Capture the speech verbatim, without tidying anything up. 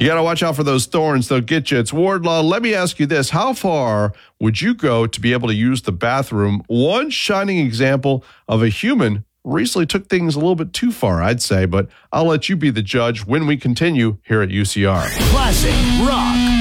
You got to watch out for those thorns. They'll get you. It's Wardlaw. Let me ask you this. How far would you go to be able to use the bathroom? One shining example of a human recently took things a little bit too far, I'd say, but I'll let you be the judge when we continue here at U C R. Classic Rock